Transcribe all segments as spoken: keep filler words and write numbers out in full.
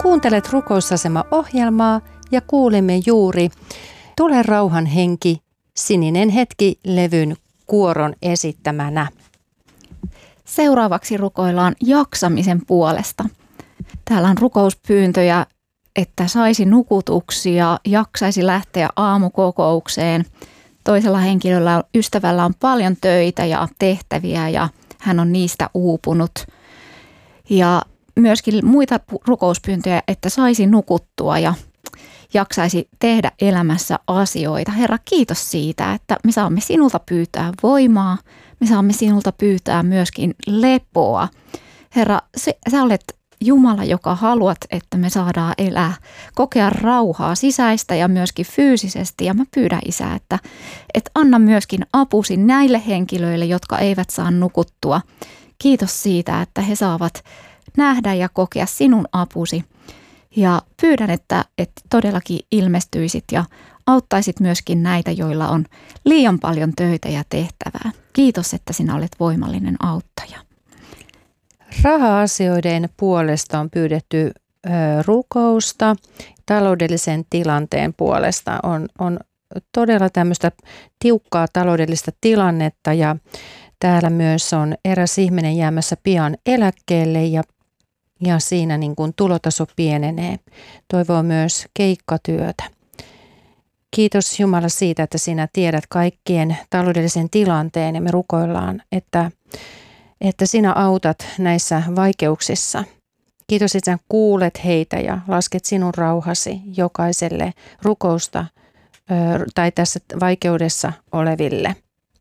Kuuntelet Rukousasema-ohjelmaa ja kuulimme juuri Tule rauhan henki, Sininen hetki-levyn kuoron esittämänä. Seuraavaksi rukoillaan jaksamisen puolesta. Täällä on rukouspyyntöjä, että saisi nukutuksia, jaksaisi lähteä aamukokoukseen. Toisella henkilöllä, ystävällä on paljon töitä ja tehtäviä ja hän on niistä uupunut. Ja myöskin muita rukouspyyntöjä, että saisi nukuttua ja jaksaisi tehdä elämässä asioita. Herra, kiitos siitä, että me saamme sinulta pyytää voimaa. Me saamme sinulta pyytää myöskin lepoa. Herra, sä olet Jumala, joka haluat, että me saadaan elää, kokea rauhaa sisäistä ja myöskin fyysisesti. Ja mä pyydän, Isä, että, että anna myöskin apusi näille henkilöille, jotka eivät saa nukuttua. Kiitos siitä, että he saavat nähdä ja kokea sinun apusi. Ja pyydän, että, että todellakin ilmestyisit ja auttaisit myöskin näitä, joilla on liian paljon töitä ja tehtävää. Kiitos, että sinä olet voimallinen auttaja. Raha-asioiden puolesta on pyydetty ö, rukousta. Taloudellisen tilanteen puolesta on, on todella tämmöistä tiukkaa taloudellista tilannetta ja täällä myös on eräs ihminen jäämässä pian eläkkeelle ja, ja siinä niin kuin tulotaso pienenee. Toivoo myös keikkatyötä. Kiitos Jumala siitä, että sinä tiedät kaikkien taloudellisen tilanteen ja me rukoillaan, että, että sinä autat näissä vaikeuksissa. Kiitos, että sinä kuulet heitä ja lasket sinun rauhasi jokaiselle rukousta ö, tai tässä vaikeudessa oleville.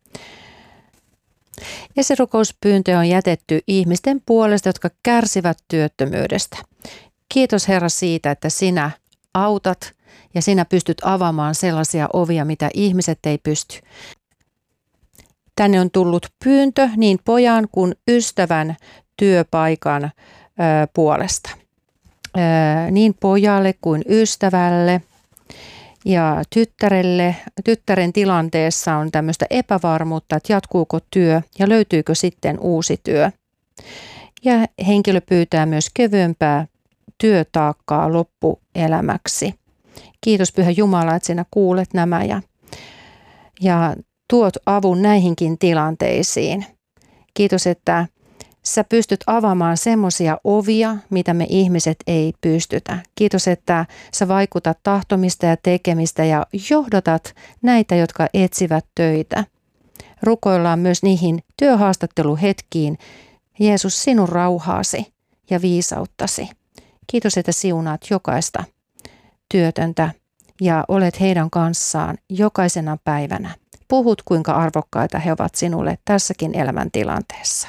Ja se rukouspyyntö on jätetty ihmisten puolesta, jotka kärsivät työttömyydestä. Kiitos Herra siitä, että sinä autat ja sinä pystyt avaamaan sellaisia ovia, mitä ihmiset ei pysty. Tänne on tullut pyyntö niin pojan kuin ystävän työpaikan ö, puolesta. Ö, niin pojalle kuin ystävälle ja tyttärelle. Tyttären tilanteessa on tämmöistä epävarmuutta, että jatkuuko työ ja löytyykö sitten uusi työ. Ja henkilö pyytää myös kevyempää työtaakkaa loppuelämäksi. Kiitos Pyhä Jumala, että sinä kuulet nämä ja, ja tuot avun näihinkin tilanteisiin. Kiitos, että sä pystyt avaamaan semmoisia ovia, mitä me ihmiset ei pystytä. Kiitos, että sä vaikutat tahtomista ja tekemistä ja johdatat näitä, jotka etsivät töitä. Rukoillaan myös niihin työhaastatteluhetkiin, Jeesus, sinun rauhaasi ja viisauttasi. Kiitos, että siunaat jokaista työtöntä ja olet heidän kanssaan jokaisena päivänä. Puhut, kuinka arvokkaita he ovat sinulle tässäkin elämäntilanteessa.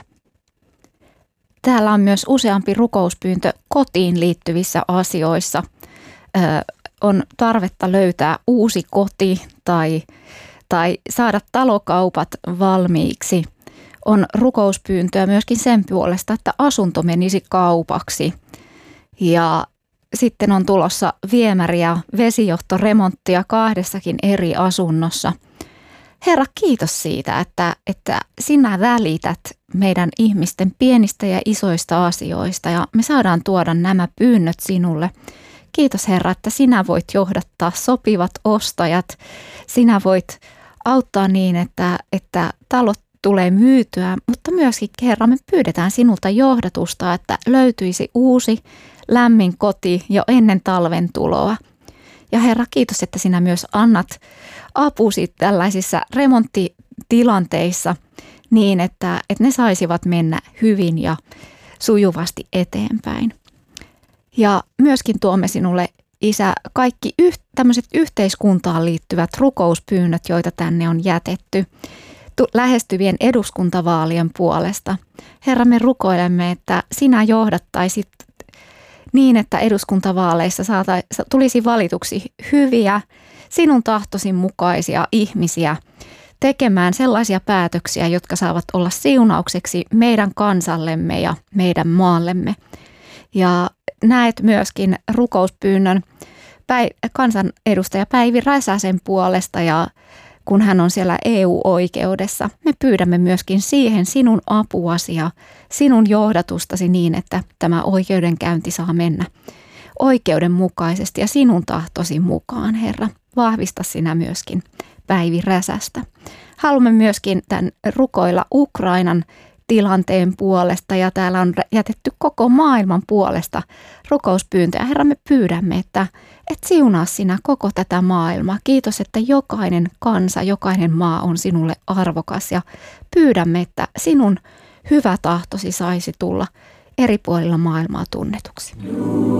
Täällä on myös useampi rukouspyyntö kotiin liittyvissä asioissa. Ö, on tarvetta löytää uusi koti tai, tai saada talokaupat valmiiksi. On rukouspyyntöä myöskin sen puolesta, että asunto menisi kaupaksi. Ja sitten on tulossa viemäri- ja vesijohtoremonttia kahdessakin eri asunnossa. Herra, kiitos siitä, että, että sinä välität meidän ihmisten pienistä ja isoista asioista ja me saadaan tuoda nämä pyynnöt sinulle. Kiitos Herra, että sinä voit johdattaa sopivat ostajat. Sinä voit auttaa niin, että, että talot tulee myytyä, mutta myöskin Herra, me pyydetään sinulta johdatusta, että löytyisi uusi lämmin koti jo ennen talven tuloa. Ja Herra, kiitos, että sinä myös annat apusi tällaisissa remonttitilanteissa niin, että, että ne saisivat mennä hyvin ja sujuvasti eteenpäin. Ja myöskin tuomme sinulle, Isä, kaikki yh, tämmöiset yhteiskuntaan liittyvät rukouspyynnöt, joita tänne on jätetty lähestyvien eduskuntavaalien puolesta. Herra, me rukoilemme, että sinä johdattaisit niin, että eduskuntavaaleissa saata, tulisi valituksi hyviä, sinun tahtosi mukaisia ihmisiä tekemään sellaisia päätöksiä, jotka saavat olla siunaukseksi meidän kansallemme ja meidän maallemme. Ja näet myöskin rukouspyynnön Päi- kansanedustaja Päivi Räsäsen puolesta ja kun hän on siellä E U-oikeudessa, me pyydämme myöskin siihen sinun apuasi ja sinun johdatustasi niin, että tämä oikeudenkäynti saa mennä oikeudenmukaisesti ja sinun tahtosi mukaan, Herra. Vahvista sinä myöskin Päivi Räsästä. Haluamme myöskin tämän rukoilla Ukrainan tilanteen puolesta ja täällä on jätetty koko maailman puolesta rukouspyyntöjä. Herra, me pyydämme, että, että siunaa sinä koko tätä maailmaa. Kiitos, että jokainen kansa, jokainen maa on sinulle arvokas ja pyydämme, että sinun hyvä tahtosi saisi tulla eri puolilla maailmaa tunnetuksi.